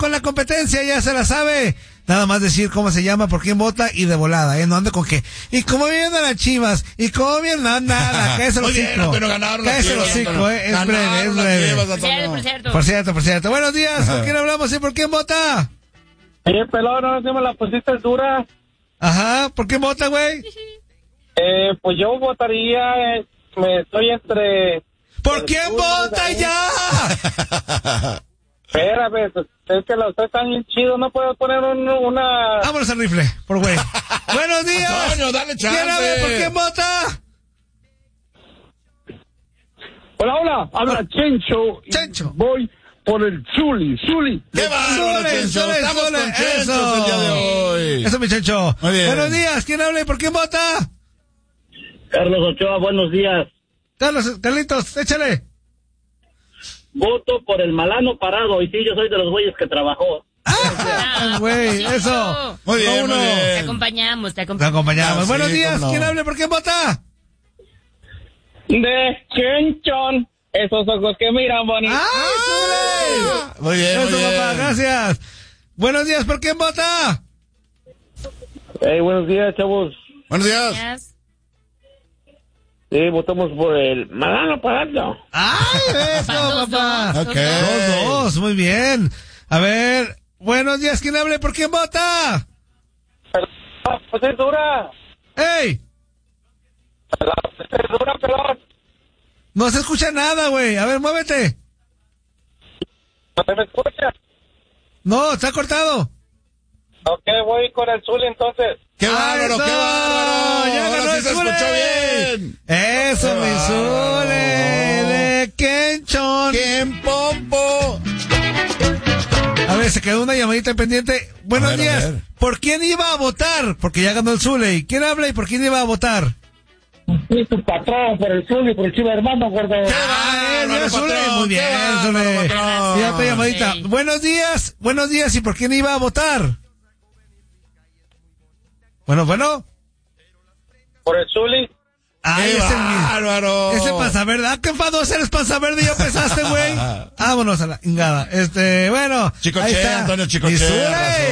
con la competencia, ya se la sabe. Nada más decir cómo se llama, por quién vota y de volada, no ande con qué. Y cómo vienen las Chivas, y cómo vienen nada, cállese el hocico. Pero ganaron las Cállese el Chivas, hocico, es breve, es breve. Por cierto. Buenos días, ¿con quién hablamos y por quién vota? Pelón, no me la pusiste dura. Ajá, ¿por quién vota, güey? Pues yo votaría, estoy entre... ¿Por quién vota ya? Espérame, es que los tres están bien chidos, no puedo poner una... Vámonos al rifle, por güey. Buenos días. Antonio, dale chance. ¿Quién habla? ¿Por quién vota? Hola, habla Chencho. Chencho. Voy por el Zuli. ¡Qué bárbaro, Chencho! Estamos con Chencho el día de hoy. Eso, mi Chencho. Muy bien. Buenos días. ¿Quién habla y por quién vota? Carlos Ochoa, buenos días. Carlitos, échale. Voto por el Malano Parado, y sí, yo soy de los güeyes que trabajó. Güey, eso. Muy bien, muy bien. Te acompañamos. Te acompañamos. Sí, Buenos días. cómo no. ¿Quién habla y por quién vota? De Chenchón, esos ojos que miran bonito. ¡Ay! Muy bien, Eso, muy bien. papá, gracias. Buenos días, ¿por quién vota? Buenos días, chavos. Buenos días. Sí, votamos por el Malano Parado. ¡Ay, eso, papá! Ok. Dos, muy bien. A ver, buenos días, ¿quién habla y por quién vota? Pues es dura. ¡Ey! Es dura, pelón. No se escucha nada, güey. A ver, muévete. ¿No se me escucha? No, está cortado. Ok, voy con el Zuli entonces. ¡Qué bárbaro, ¡Eso! qué bárbaro! ¡Ya ganó Ahora sí el se Zule! escuchó bien. Eso, mi Zule de Kenchon. ¡Qué pompo! A ver, se quedó una llamadita pendiente. Buenos A días. ver. ¿Por quién iba a votar? Porque ya ganó el Zule. ¿Quién habla y por quién iba a votar? Sí, tu patrón, por el Zuli, por el Chiva Hermano, gordo. Bien, Zule. patrón, Muy bien, qué Zule. bárbaro, patrón. Ya otra llamadita. Sí. Buenos días. ¿Y por quién iba a votar? Bueno. Por el Zuli. Ay, ¡Qué ese bárbaro! Ese pasa verde. ¿Qué enfadoso eres, pasa verde? Ya pensaste, güey. Vámonos a la ingada. Bueno. Chicoche, ahí está. Antonio Chicoche, Mi Zule. razón.